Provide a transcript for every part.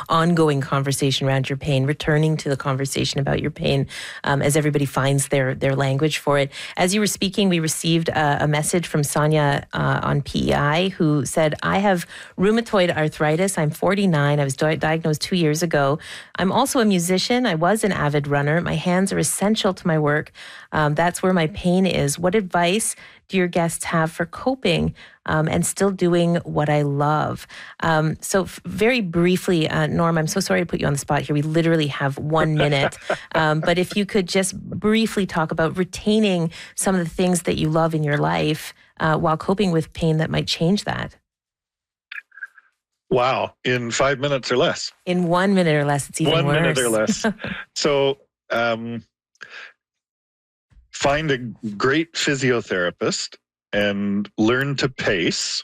ongoing conversation around your pain, returning to the conversation about your pain as everybody finds their language for it. As you were speaking, we received a message from Sonia on PEI who said, I have rheumatoid arthritis. I'm 49. I was diagnosed 2 years ago. I'm also a musician. I was an avid runner. My hands are essential to my work. That's where my pain is. What advice do your guests have for coping and still doing what I love? So very briefly, Norm, I'm so sorry to put you on the spot here. We literally have 1 minute. But if you could just briefly talk about retaining some of the things that you love in your life while coping with pain that might change that. Wow. In 5 minutes or less? In 1 minute or less, it's even worse. 1 minute or less. So find a great physiotherapist and learn to pace.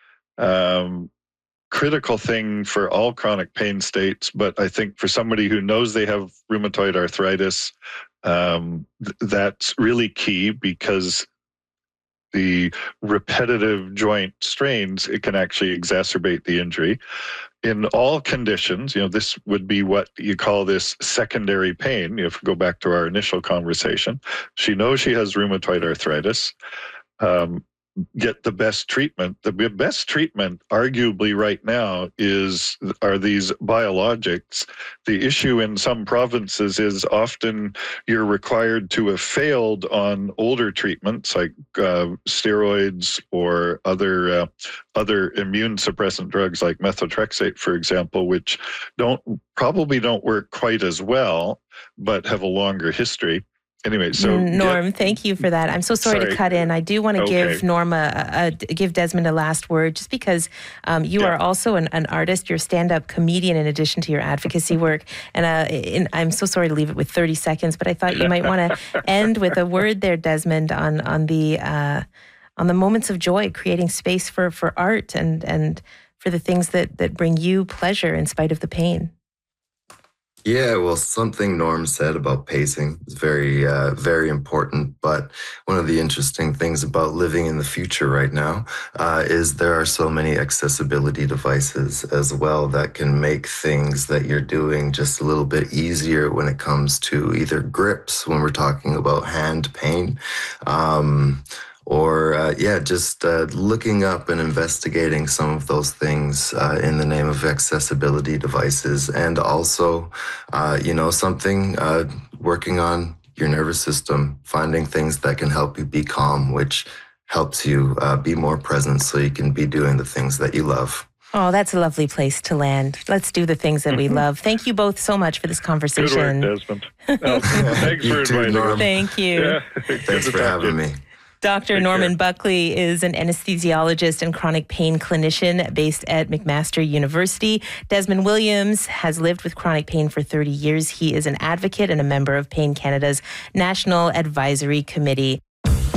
Critical thing for all chronic pain states, but I think for somebody who knows they have rheumatoid arthritis, that's really key, because the repetitive joint strains, it can actually exacerbate the injury. In all conditions, this would be what you call this secondary pain. If we go back to our initial conversation, she knows she has rheumatoid arthritis. Get the best treatment. The best treatment, arguably right now, are these biologics. The issue in some provinces is often you're required to have failed on older treatments like steroids or other immune suppressant drugs like methotrexate, for example, which probably don't work quite as well, but have a longer history. Anyway, so Norm, thank you for that. I'm so sorry to cut in. I do want to give Norm give Desmond a last word, just because you are also an artist. You're a stand-up comedian in addition to your advocacy work. And I'm so sorry to leave it with 30 seconds, but I thought you might want to end with a word there, Desmond, on the moments of joy, creating space for art and for the things that bring you pleasure in spite of the pain. Yeah, well, something Norm said about pacing is very, very important. But one of the interesting things about living in the future right now is there are so many accessibility devices as well that can make things that you're doing just a little bit easier when it comes to either grips, when we're talking about hand pain, or just looking up and investigating some of those things in the name of accessibility devices. And also, something working on your nervous system, finding things that can help you be calm, which helps you be more present so you can be doing the things that you love. Oh, that's a lovely place to land. Let's do the things that we love. Thank you both so much for this conversation. Good work, Desmond. Thanks for inviting us. Thank you. Yeah, thanks for having me. Dr. Norman Buckley is an anesthesiologist and chronic pain clinician based at McMaster University. Desmond Williams has lived with chronic pain for 30 years. He is an advocate and a member of Pain Canada's National Advisory Committee.